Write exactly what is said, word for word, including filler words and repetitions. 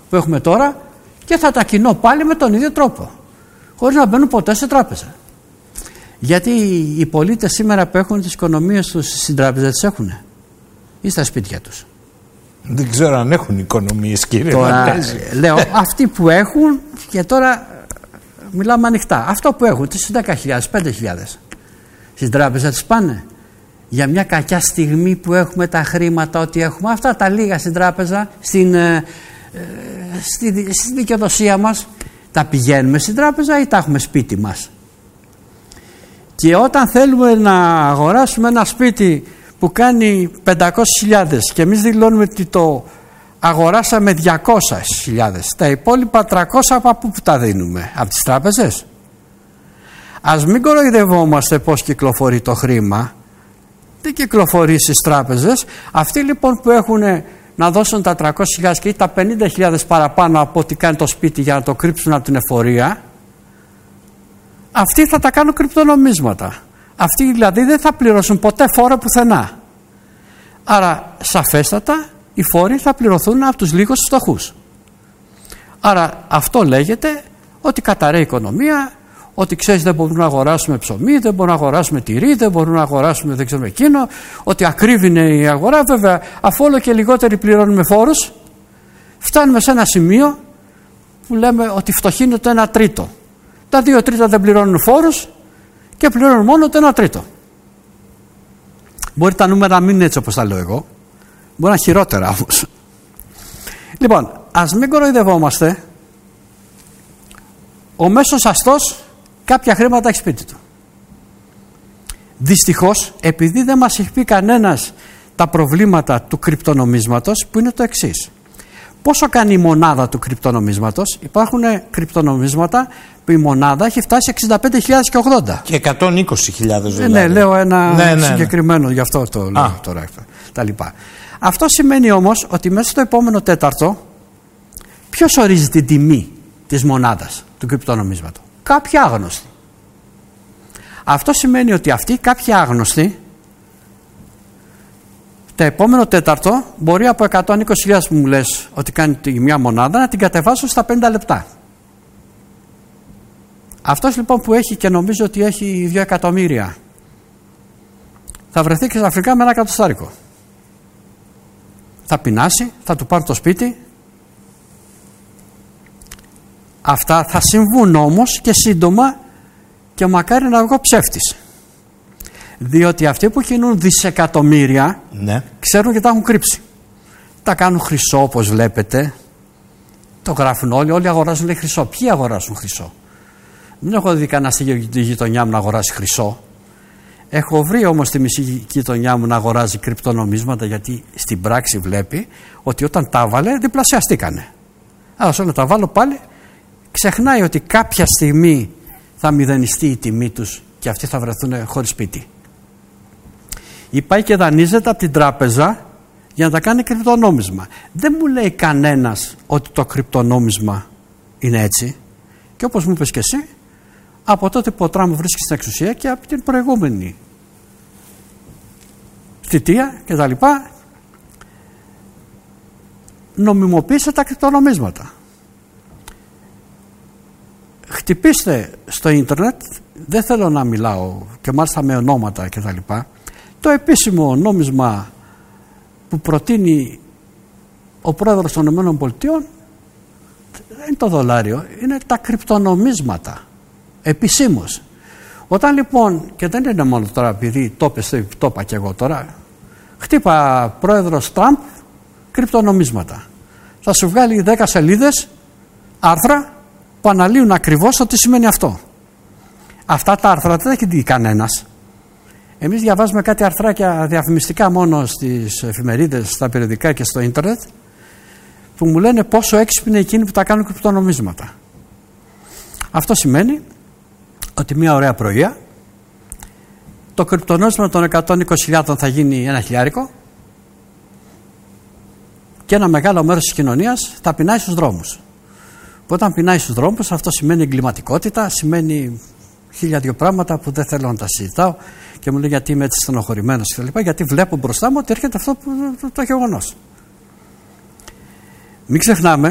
που έχουμε τώρα και θα τα κοινώ πάλι με τον ίδιο τρόπο, χωρίς να μπαίνουν ποτέ σε τράπεζα. Γιατί οι πολίτες σήμερα που έχουν τις οικονομίες τους στην τράπεζα τις έχουν ή στα σπίτια τους? Δεν ξέρω αν έχουν οικονομίες, κύριε Τώρα, Μανέζη. λέω αυτοί που έχουν, και τώρα μιλάμε ανοιχτά, αυτό που έχουν, τις δέκα χιλιάδες, πέντε χιλιάδες στην τράπεζα τις πάνε για μια κακιά στιγμή που έχουμε τα χρήματα, ότι έχουμε αυτά τα λίγα στην τράπεζα, στην, ε, στη, στη δικαιοδοσία μας, τα πηγαίνουμε στην τράπεζα ή τα έχουμε σπίτι μας? Και όταν θέλουμε να αγοράσουμε ένα σπίτι που κάνει πεντακόσιες χιλιάδες και εμείς δηλώνουμε ότι το αγοράσαμε διακόσιες χιλιάδες, τα υπόλοιπα τριακόσια από πού τα δίνουμε? Από τις τράπεζες? Ας μην κοροϊδευόμαστε πώς κυκλοφορεί το χρήμα. Δεν κυκλοφορεί στις τράπεζες. Αυτοί λοιπόν που έχουν να δώσουν τα τριακόσιες χιλιάδες και ή τα πενήντα χιλιάδες παραπάνω από ό,τι κάνει το σπίτι για να το κρύψουν από την εφορία, αυτοί θα τα κάνουν κρυπτονομίσματα. Αυτοί δηλαδή δεν θα πληρώσουν ποτέ φόρο πουθενά. Άρα σαφέστατα οι φόροι θα πληρωθούν από τους λίγους τους φτωχούς. Άρα αυτό λέγεται ότι καταραίει η οικονομία, ότι ξέρεις δεν μπορούμε να αγοράσουμε ψωμί, δεν μπορούμε να αγοράσουμε τυρί, δεν μπορούμε να αγοράσουμε δεν ξέρω εκείνο, ότι ακρίβει είναι η αγορά. Βέβαια, αφού όλο και λιγότεροι πληρώνουμε φόρους, φτάνουμε σε ένα σημείο που λέμε ότι φτωχοί είναι το ένα τρίτο. Τα δύο τρίτα δεν πληρώνουν φόρους και πληρώνουν μόνο το ένα τρίτο. Μπορεί τα νούμερα να μην είναι έτσι όπως τα λέω εγώ, μπορεί να είναι χειρότερα όμως. Λοιπόν, ας μην κοροϊδευόμαστε. Ο μέσος αστός κάποια χρήματα έχει σπίτι του. Δυστυχώς, επειδή δεν μας έχει πει κανένας τα προβλήματα του κρυπτονομίσματος, που είναι το εξής. Πόσο κάνει η μονάδα του κρυπτονομίσματος? Υπάρχουν κρυπτονομίσματα που η μονάδα έχει φτάσει εξήντα πέντε χιλιάδες και ογδόντα. Και εκατόν είκοσι χιλιάδες δηλαδή. Ναι, λέω ένα ναι, ναι, συγκεκριμένο, ναι. Γι' αυτό το λέω Α. τώρα. Τα λοιπά. Αυτό σημαίνει όμως ότι μέσα στο επόμενο τέταρτο, ποιος ορίζει την τιμή της μονάδας του κρυπτονομίσματος? Κάποιοι άγνωστοι. Αυτό σημαίνει ότι αυτοί κάποιοι άγνωστοι το επόμενο τέταρτο μπορεί από εκατόν είκοσι χιλιάδες που μου λες ότι κάνει μια μονάδα να την κατεβάσουν στα πενήντα λεπτά. Αυτός λοιπόν που έχει και νομίζει ότι έχει δύο εκατομμύρια θα βρεθεί και ξαφνικά με ένα εκατοστάρικο. Θα πεινάσει, θα του πάρει το σπίτι. Αυτά θα συμβούν όμως και σύντομα και μακάρι να βγω ψεύτης. Διότι αυτοί που κινούν δισεκατομμύρια ναι. ξέρουν και τα έχουν κρύψει. Τα κάνουν χρυσό όπως βλέπετε. Το γράφουν όλοι, όλοι αγοράζουν λέει, χρυσό. Ποιοι αγοράζουν χρυσό? Δεν έχω δει κανένα στη γειτονιά μου να αγοράσει χρυσό. Έχω βρει όμως τη μισή γειτονιά μου να αγοράζει κρυπτονομίσματα, γιατί στην πράξη βλέπει ότι όταν τα βάλε διπλασιαστήκανε. Άρα όσο να τα βάλω πάλι, ξεχνάει ότι κάποια στιγμή θα μηδενιστεί η τιμή τους και αυτοί θα βρεθούν χωρίς σπίτι. Ή πάει και δανείζεται από την τράπεζα για να τα κάνει κρυπτονόμισμα. Δεν μου λέει κανένας ότι το κρυπτονόμισμα είναι έτσι. Και όπως μου είπες και εσύ, από τότε που ο Τραμπ βρίσκει στην εξουσία και από την προηγούμενη θητεία και τα λοιπά, νομιμοποίησε τα κρυπτονομίσματα. Χτυπήστε στο ίντερνετ, δεν θέλω να μιλάω και μάλιστα με ονόματα και τα λοιπά, το επίσημο νόμισμα που προτείνει ο πρόεδρος των ΗΠΑ δεν είναι το δολάριο, είναι τα κρυπτονομίσματα επισήμως. Όταν λοιπόν, και δεν είναι μόνο τώρα επειδή το είπες, το είπα και εγώ τώρα, χτύπα πρόεδρος Τραμπ κρυπτονομίσματα, θα σου βγάλει δέκα σελίδες άρθρα που αναλύουν ακριβώς το τι σημαίνει αυτό. Αυτά τα άρθρα δεν έχει δει κανένας. Εμείς διαβάζουμε κάτι αρθράκια διαφημιστικά μόνο στις εφημερίδες, στα περιοδικά και στο ίντερνετ, που μου λένε πόσο έξυπνοι είναι εκείνοι που τα κάνουν κρυπτονομίσματα. Αυτό σημαίνει ότι μια ωραία πρωία το κρυπτονόμισμα των εκατόν είκοσι χιλιάδων θα γίνει ένα χιλιάρικο και ένα μεγάλο μέρος της κοινωνίας θα πεινάει στους δρόμους. Που όταν πεινάει στους δρόμους, αυτό σημαίνει εγκληματικότητα, σημαίνει χίλια δύο πράγματα που δεν θέλω να τα συζητάω και μου λέει γιατί είμαι έτσι στενοχωρημένος και τα λοιπά, γιατί βλέπω μπροστά μου ότι έρχεται αυτό που, το, το γεγονός. Μην ξεχνάμε